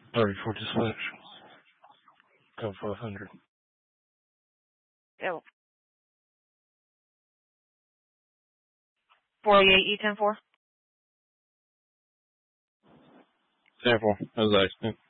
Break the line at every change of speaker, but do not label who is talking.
34 dispatch. Go 500.
Go. 48 E104.
10-4. That was the accident.